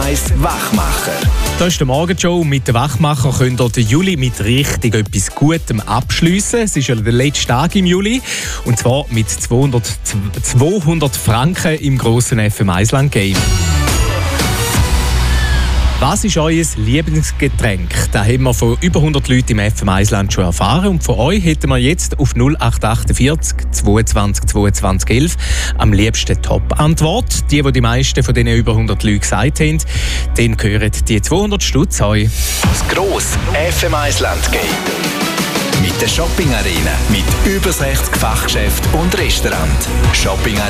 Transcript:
1 Wachmacher. Das ist der Morgenshow. Mit den Wachmacher könnt ihr den Juli mit richtig etwas Gutem abschliessen. Es ist ja der letzte Tag im Juli. Und zwar mit 200 Franken im grossen FM1-Land-Game. Was ist euer Lieblingsgetränk? Das haben wir von über 100 Leuten im FM1-Land schon erfahren. Und von euch hätten wir jetzt auf 0848 22 22 11 am liebsten Top-Antwort. Die meisten von diesen über 100 Leuten gesagt haben, dann gehören die 200 Stutz euch. Das grosse FM1-Land-Game. Mit der Shopping-Arena. Mit über 60 Fachgeschäften und Restaurants. Shopping